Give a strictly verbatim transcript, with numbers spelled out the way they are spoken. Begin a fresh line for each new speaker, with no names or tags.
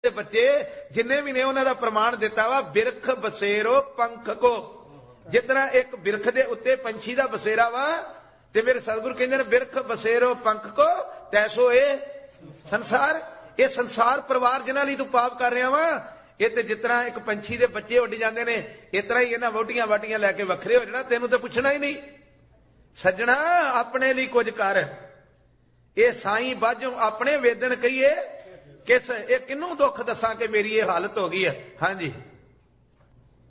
ਦੇ ਬੱਚੇ ਜਿੰਨੇ ਵੀ ਨੇ ਉਹਨਾਂ ਦਾ ਪ੍ਰਮਾਣ ਦਿੱਤਾ ਵਾ ਬਿਰਖ ਬਸੇਰੋ ਪੰਖ ਕੋ। ਜਿਸ ਤਰ੍ਹਾਂ ਇੱਕ ਬਿਰਖ ਦੇ ਉੱਤੇ ਪੰਛੀ ਦਾ ਬਸੇਰਾ ਵਾ ਤੇ ਮੇਰੇ ਸਤਿਗੁਰੂ ਕਹਿੰਦੇ ਨੇ ਬਿਰਖ ਬਸੇਰੋ ਪੰਖ ਕੋ ਤੈਸੋ ਇਹ ਸੰਸਾਰ। ਇਹ ਸੰਸਾਰ ਪਰਿਵਾਰ ਜਿਨ੍ਹਾਂ ਲਈ ਤੂੰ ਪਾਪ ਕਰ ਰਿਹਾ ਵਾ, ਇਹ ਤੇ ਜਿਸ ਤਰ੍ਹਾਂ ਇੱਕ ਪੰਛੀ ਦੇ ਬੱਚੇ ਉੱਡ ਜਾਂਦੇ ਨੇ ਇਸ ਤਰ੍ਹਾਂ ਹੀ ਇਹਨਾਂ ਵੋਟੀਆਂ ਵਾਟੀਆਂ ਲੈ ਕੇ ਵੱਖਰੇ ਹੋ ਜਾਣਾ, ਤੈਨੂੰ ਤਾਂ ਪੁੱਛਣਾ ਹੀ ਨਹੀਂ। ਸੱਜਣਾ ਆਪਣੇ ਲਈ ਕੁਝ ਕਰ। ਇਹ ਸਾਈਂ ਬਾਝੋਂ ਆਪਣੇ ਵੇਦਨ ਕਹੀਏ ਕਿਸ, ਇਹ ਕਿਹਨੂੰ ਦੁੱਖ ਦੱਸਾਂ ਕਿ ਮੇਰੀ ਇਹ ਹਾਲਤ ਹੋ ਗਈ ਹੈ। ਹਾਂਜੀ।